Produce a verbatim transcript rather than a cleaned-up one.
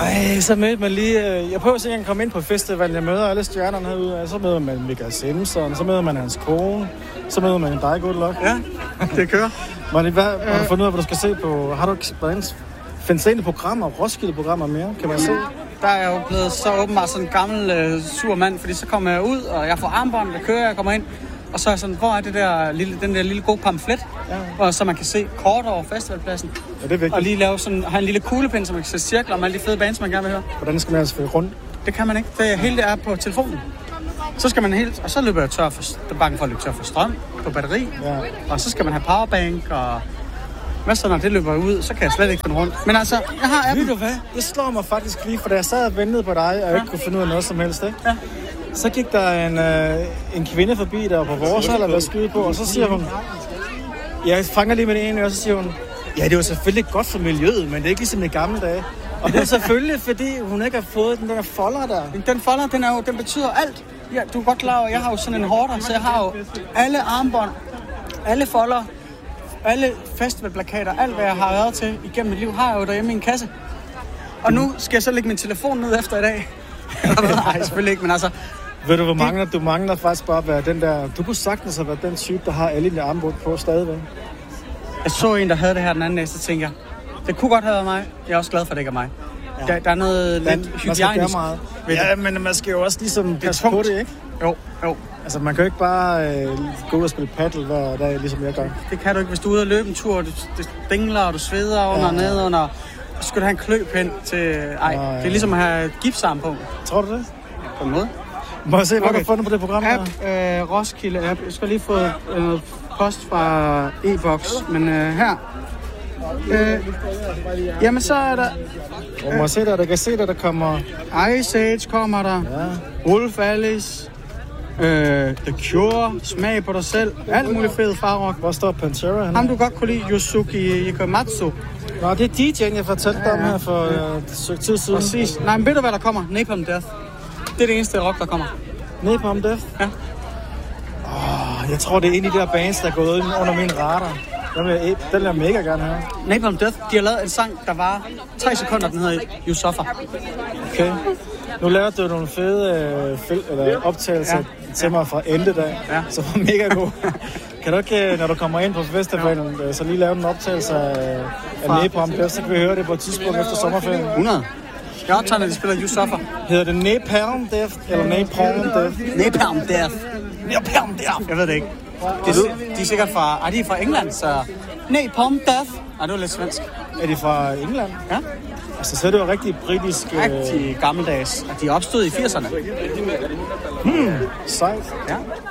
Ej, så mødte man lige... Øh, jeg prøver at se, at komme ind på festivalen. Jeg møder alle stjernerne herude. Så møder man Michael Simpson, så møder man hans kone, så møder man dig, good luck. Ja, det kører. Man, hvad, har du fundet ud af, hvad du skal se på? Har du hvordan findes der programmer, Roskilde-programmer mere? Kan man se? Der er jeg jo blevet så åbenbart sådan en gammel øh, sur mand, fordi så kommer jeg ud, og jeg får armbånd, der kører, jeg kommer ind. Og så er jeg sådan, hvor er det der lille, den der lille gode pamflet, ja. Og så man kan se kort over festivalpladsen. Ja, det er vigtigt. Og lige lave sådan, have en lille kuglepind, så man kan se cirkler om alle de fede bands, man gerne vil høre. Hvordan skal man altså følge rundt? Det kan man ikke. Det hele det er på telefonen. Så skal man helt, og så løber jeg tør for, der er bange for at løbe tør for strøm på batteri. Ja. Og så skal man have powerbank, og hvad så når det løber ud, så kan jeg slet ikke finde rundt. Men altså, jeg har appen. Ved du hvad? Det slår mig faktisk lige, for da jeg sad og ventede på dig, og jeg ja. ikke kunne finde ud af noget som helst, ikke? Ja. Så gik der en, øh, en kvinde forbi der på vores alder, der skyde på, og så siger hun, jeg fanger lige med det ene, og så siger hun, ja, det er jo selvfølgelig godt for miljøet, men det er ikke ligesom i gamle dage. Og det er selvfølgelig, fordi hun ikke har fået den der folder der. Den folder, den, er jo, den betyder alt. Ja, du er godt klar over, jeg har jo sådan en hårder, så jeg har jo alle armbånd, alle folder, alle festivalplakater, alt hvad jeg har været til igennem mit liv, har jeg jo derhjemme i en kasse. Og nu skal jeg så lægge min telefon ned efter i dag. Nej, selvfølgelig ikke, men altså... Ved du, hvor mangler? Du mangler faktisk bare at være den der... Du kunne sagtens have været den type, der har alle dine armbånd på stadigvæk. Jeg så en, der havde det her den anden dag, så tænker jeg, det kunne godt have været mig. Jeg er også glad for, at det ikke er mig. Ja. Der, der er noget man, lidt hygiejnisk. Ja, men man skal jo også ligesom passe på det, ikke? Jo, jo. Altså, man kan jo ikke bare øh, gå ud og spille paddle hver dag, ligesom jeg gør. Det kan du ikke, hvis du er ude og løbe en tur, og du dingler, og du sveder under og ja. ned under. Så skal du have en kløb hen til... Ej, ja, ja. Det er ligesom at have et gipsarm på. Tror du det? På en måde. Må jeg se, hvad okay. du har fundet på det program app, her? Øh, Roskilde app. Jeg skal lige få øh, post fra e-boks, men øh, her... Øh, jamen, så er der... Øh, må jeg se der, der kan se der, der kommer... Ice Age kommer der. Ja. Wolf Alice. Øh, The Cure. Smag på dig selv. Alt muligt fed farrock. Hvor står Pantera henne? Ham du godt kunne lide, Yusuki Ikomatsu. Nå, det er D J'en, jeg fortalte ja, ja. om her for et stykke tid siden. Præcis. Nej, men ved du, hvad der kommer? Napalm Death. Det er det eneste rock, der kommer. Napalm Death? Ja. Oh, jeg tror, det er en af de der bands, der er gået under min radar. Den vil jeg, den vil jeg mega gerne have. Napalm Death, de har lavet en sang, der var tre sekunder, den hedder You Suffer. Okay. Nu lavede du nogle fede øh, fil- eller optagelser ja. til mig fra Endedag, ja. Så var mega god. Kan du ikke, når du kommer ind på festivalen, ja. så lige lave en optagelse af, af Napalm Death, så kan vi høre det på et tidspunkt efter sommerferien? hundrede. Jeg optager, når de spiller You Suffer. Hedder det Napalm Death, eller Napalm Death? Napalm Death. Napalm Death. Jeg ved det ikke. De, de er sikkert fra, ej, de er fra England, så... Napalm Death. Ej, det var lidt svensk. Er de fra England? Ja. Altså, så er det jo rigtig britisk... Rigtig gammeldags. De er opstået i firserne. Hmm, sejt. Ja.